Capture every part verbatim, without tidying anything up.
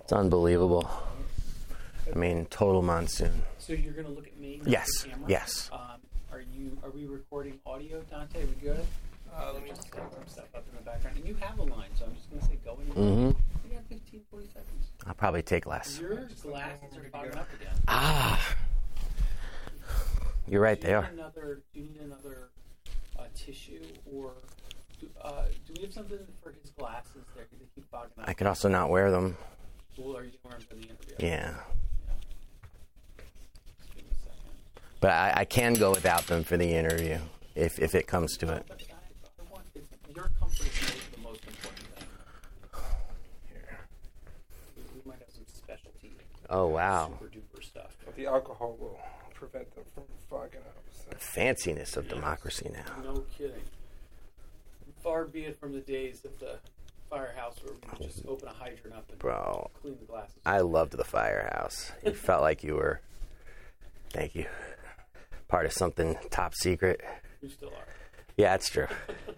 It's unbelievable. I mean, total monsoon. So you're going to look at me? Yes. The camera? Yes. Um, are you? Are we recording audio, Dante? Are we good? Uh, let me just set some stuff up in the background. And you have a line, so I'm just going to say go in. Mm-hmm. You got fifteen, forty seconds. I'll probably take less. Your glasses are fogging up again. Ah. You're right, do they you are. Need another, do you need another uh, tissue, or do, uh, do we have something for his glasses there? They keep fogging up. I could also not wear them. Well, are you wearing them for the interview? Yeah. Yeah. Just give me a second. But I, I can go without them for the interview, if if it comes to it. But I, I want, it's, your comfort is the most important thing. Here. We, we might have some specialty. Oh, wow. Super duper stuff. But the alcohol will prevent them from fogging up. So. The fanciness of democracy now. No kidding. Far be it from the days of the firehouse where we would just open a hydrant up and Bro, clean the glasses. I loved the firehouse. You felt like you were, thank you, part of something top secret. You still are. Yeah, it's true.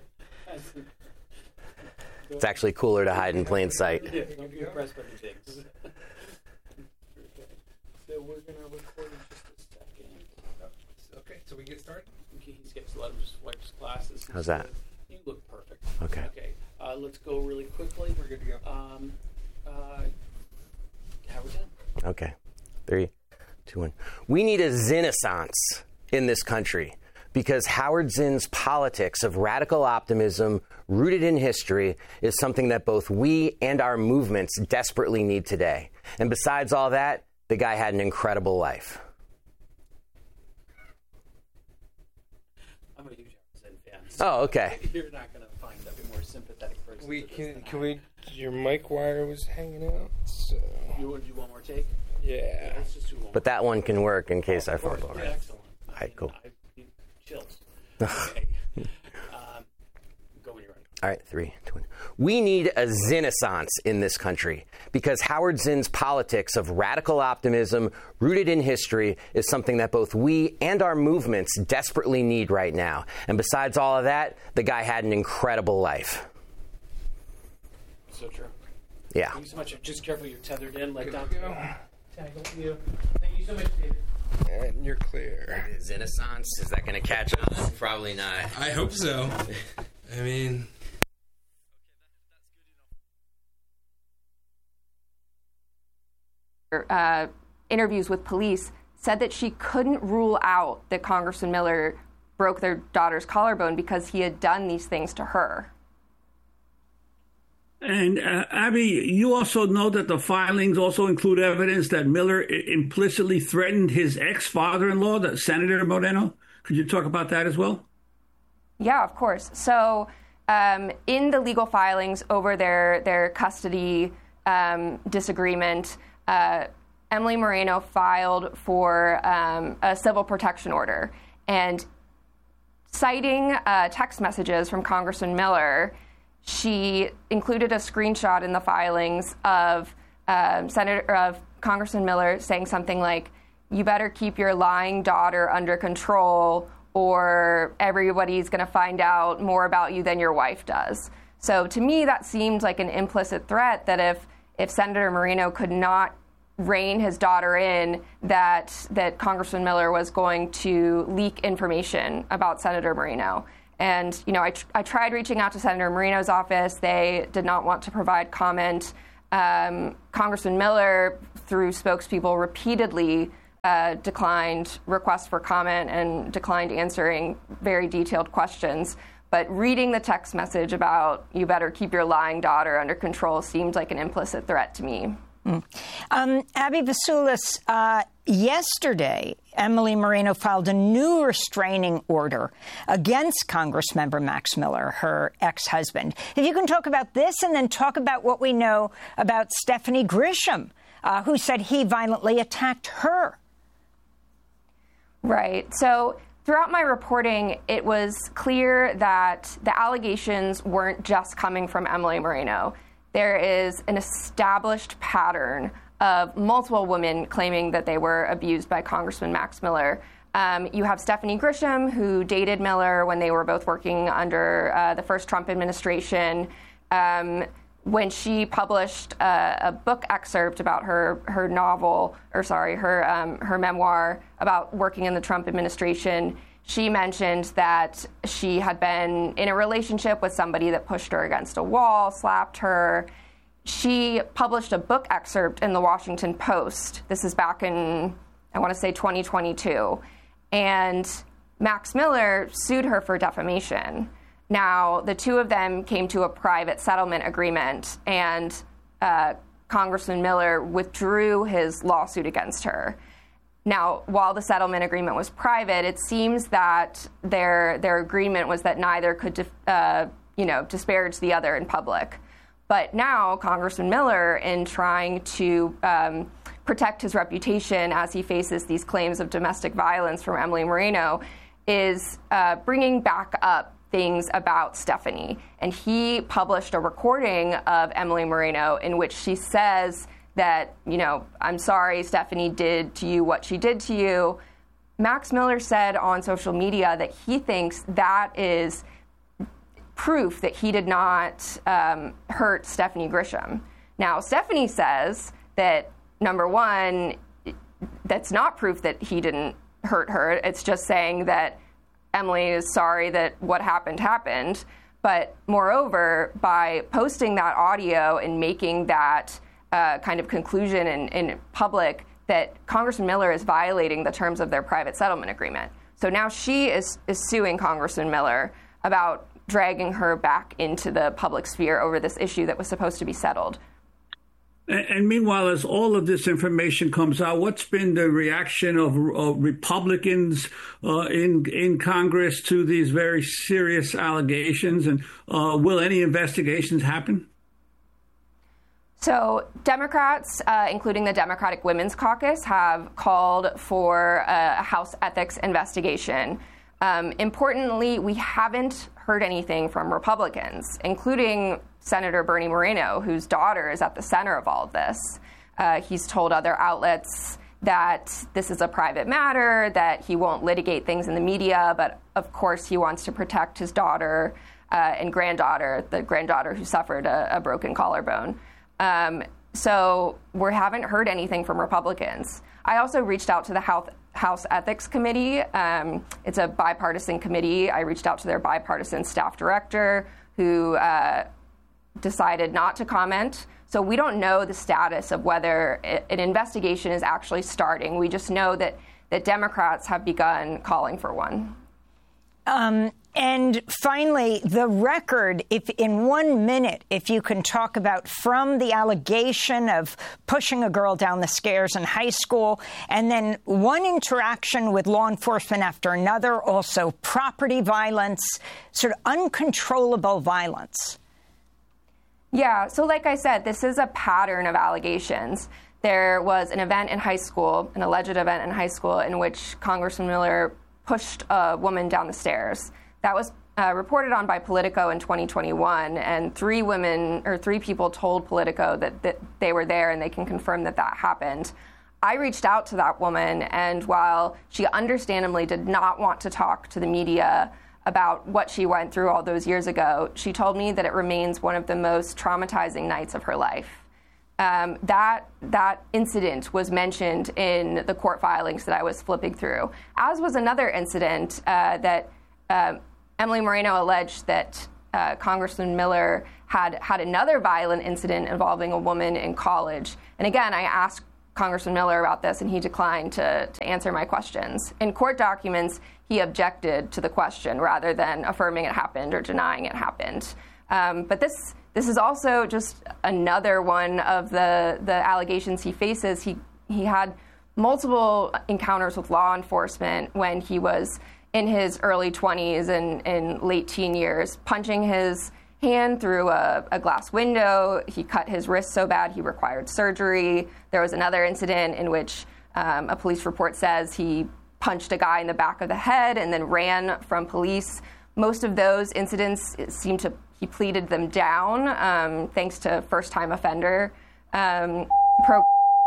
It's actually cooler to hide in plain sight. Yeah, don't be impressed by the things. So we're going to record in just a second. Okay, so we get started? Okay, he's got to let him just wipe his glasses. How's that? You look perfect. Okay. Okay, uh, let's go really quickly. We're good to go. Um, uh, Howard Zinn. Okay. Three, two, one. We need a Renaissance in this country because Howard Zinn's politics of radical optimism rooted in history is something that both we and our movements desperately need today. And besides all that, the guy had an incredible life. I'm a huge Howard Zinn fan. Oh, okay. You're not going to find a more sympathetic person. We to this can, than can I. we, your mic wire was hanging out, so. You want to do one more take? Yeah. Let's just do one But that one can work in case I fall more. over. Yeah, excellent. All right, cool. I, I, chills. Okay. um, go when you're ready. All right, three, two, one. We need a Renaissance in this country because Howard Zinn's politics of radical optimism rooted in history is something that both we and our movements desperately need right now. And besides all of that, the guy had an incredible life. So true. Yeah. Thank you so much. Just careful you're tethered in. Let Good down. to go. Tackle you. Thank you so much, David. And you're clear. Renaissance? Is that going to catch on? Probably not. I hope so. I mean... Uh, interviews with police said that she couldn't rule out that Congressman Miller broke their daughter's collarbone because he had done these things to her. And uh, Abby, you also know that the filings also include evidence that Miller I- implicitly threatened his ex-father-in-law, the Senator Moreno. Could you talk about that as well? Yeah, of course. So um, in the legal filings over their, their custody um, disagreement, uh, Emily Moreno filed for um, a civil protection order. And citing uh, text messages from Congressman Miller, she included a screenshot in the filings of um, Senator of Congressman Miller saying something like, "You better keep your lying daughter under control, or everybody's going to find out more about you than your wife does." So to me, that seemed like an implicit threat that if if Senator Moreno could not rein his daughter in, that that Congressman Miller was going to leak information about Senator Moreno. And, you know, I, tr- I tried reaching out to Senator Moreno's office. They did not want to provide comment. Um, Congressman Miller, through spokespeople, repeatedly uh, declined requests for comment and declined answering very detailed questions. But reading the text message about "you better keep your lying daughter under control" seemed like an implicit threat to me. Mm. Um, Abby Vasilis, uh, yesterday, Emily Moreno filed a new restraining order against Congressmember Max Miller, her ex-husband. If you can talk about this and then talk about what we know about Stephanie Grisham, uh, who said he violently attacked her. Right. So throughout my reporting, it was clear that the allegations weren't just coming from Emily Moreno. There is an established pattern of multiple women claiming that they were abused by Congressman Max Miller. Um, you have Stephanie Grisham, who dated Miller when they were both working under uh, the first Trump administration. Um, when she published a, a book excerpt about her her novel, or sorry, her um, her memoir about working in the Trump administration, she mentioned that she had been in a relationship with somebody that pushed her against a wall, slapped her. She published a book excerpt in the Washington Post. This is back in, I want to say, twenty twenty-two. And Max Miller sued her for defamation. Now, the two of them came to a private settlement agreement, and uh, Congressman Miller withdrew his lawsuit against her. Now, while the settlement agreement was private, it seems that their their agreement was that neither could, uh, you know, disparage the other in public. But now, Congressman Miller, in trying to um, protect his reputation as he faces these claims of domestic violence from Emily Moreno, is uh, bringing back up things about Stephanie. And he published a recording of Emily Moreno in which she says that, you know, I'm sorry Stephanie did to you what she did to you. Max Miller said on social media that he thinks that is proof that he did not um, hurt Stephanie Grisham. Now, Stephanie says that, number one, that's not proof that he didn't hurt her. It's just saying that Emily is sorry that what happened happened. But moreover, by posting that audio and making that uh, kind of conclusion in, in public, that Congressman Miller is violating the terms of their private settlement agreement. So now she is, is suing Congressman Miller about dragging her back into the public sphere over this issue that was supposed to be settled. And, and meanwhile, as all of this information comes out, what's been the reaction of, of Republicans uh, in in Congress to these very serious allegations? And uh, will any investigations happen? So Democrats, uh, including the Democratic Women's Caucus, have called for a House ethics investigation. Um, importantly, we haven't heard anything from Republicans, including Senator Bernie Moreno, whose daughter is at the center of all of this. Uh, he's told other outlets that this is a private matter, that he won't litigate things in the media, but of course he wants to protect his daughter uh, and granddaughter, the granddaughter who suffered a, a broken collarbone. Um, so we haven't heard anything from Republicans. I also reached out to the House House Ethics Committee. Um, it's a bipartisan committee. I reached out to their bipartisan staff director, who uh, decided not to comment. So we don't know the status of whether an investigation is actually starting. We just know that, that Democrats have begun calling for one. Um, and finally, the record, if in one minute, if you can talk about from the allegation of pushing a girl down the stairs in high school, and then one interaction with law enforcement after another, also property violence, sort of uncontrollable violence. Yeah, so like I said, this is a pattern of allegations. There was an event in high school, an alleged event in high school, in which Congressman Miller pushed a woman down the stairs. That was uh, reported on by Politico in twenty twenty-one, and three women or three people told Politico that, that they were there, and they can confirm that that happened. I reached out to that woman, and while she understandably did not want to talk to the media about what she went through all those years ago, she told me that it remains one of the most traumatizing nights of her life. Um, that that incident was mentioned in the court filings that I was flipping through, as was another incident uh, that uh, Emily Moreno alleged that uh, Congressman Miller had had another violent incident involving a woman in college. And again, I asked Congressman Miller about this, and he declined to, to answer my questions. In court documents, he objected to the question rather than affirming it happened or denying it happened. Um, but this this is also just another one of the, the allegations he faces. He he had multiple encounters with law enforcement when he was in his early twenties and, and late teen years, punching his hand through a, a glass window. He cut his wrist so bad he required surgery. There was another incident in which um, a police report says he punched a guy in the back of the head and then ran from police. Most of those incidents seem to, he pleaded them down um, thanks to first-time offender um, program.